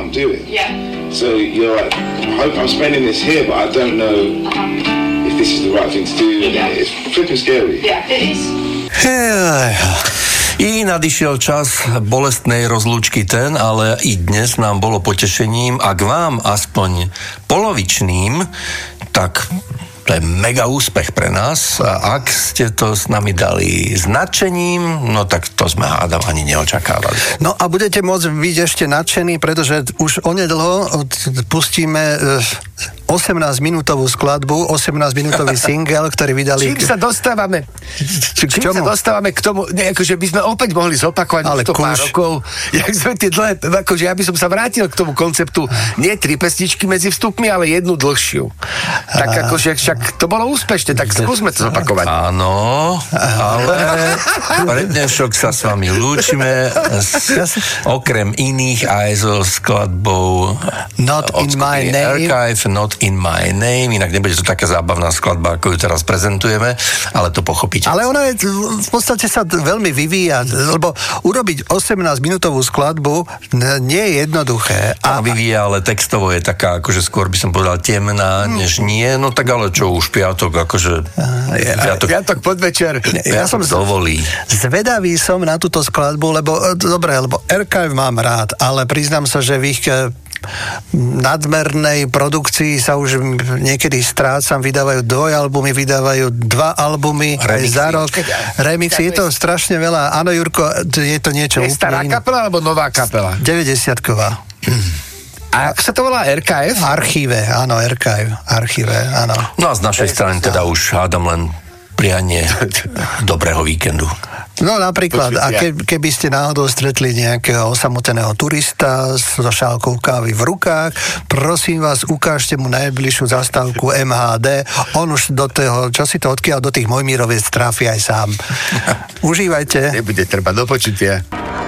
can't do it. Yeah. So you're like, I hope I'm spending this here, but I don't know if this is the right thing to do. Yeah. It's flipping scary. Yeah, it is. I nadišiel čas bolestnej rozlúčky ale i dnes nám bolo potešením, ak vám aspoň polovičným, tak to je mega úspech pre nás. A ak ste to s nami dali s nadšením, no tak to sme hádam ani neočakávali. No a budete môcť byť ešte nadšení, pretože už onedlho pustíme 18-minútovú skladbu, 18-minútový single, ktorý vydali... Čím sa dostávame k tomu, akože by sme opäť mohli zopakovať ale to pár rokov, jak sme tie dlhé, akože ja by som sa vrátil k tomu konceptu, nie 3 pesničky medzi vstupmi, ale jednu dlhšiu. Tak akože však to bolo úspešné, tak skúsme to zopakovať. Áno, ale pre dnešok sa s vami lúčime, okrem iných aj so skladbou Not in my name. Archive, Not in my name, inak nebude to taká zábavná skladba, ako ju teraz prezentujeme, ale to pochopíte. Ale ona je, v podstate sa veľmi vyvíja, lebo urobiť 18-minútovú skladbu nie je jednoduché. A vyvíja, ale textovo je taká, akože skôr by som povedal temná, než nie, no tak ale čo už piatok, akože piatok podvečer. Ja som dovolí. Zvedavý som na túto skladbu, lebo Archive mám rád, ale priznám sa, že v ich nadmernej produkcii sa už niekedy strácam, vydávajú 2 albumy, vydávajú 2 albumy za rok. Remixy, je to strašne veľa. Áno, Jurko, je to niečo úplne. Je stará kapela alebo nová kapela? 90-ková. A ako sa to volá RKF? Archíve, áno, Archíve, áno. No a z našej strany teda už hádam len prianie dobrého víkendu. No napríklad, a keby ste náhodou stretli nejakého osamoteného turista so šálkou kávy v rukách, prosím vás, ukážte mu najbližšiu zastávku MHD, on už do toho, čo si to odkiaľ do tých Mojmíroviec tráfi aj sám. Užívajte. Nebude treba, do počutia.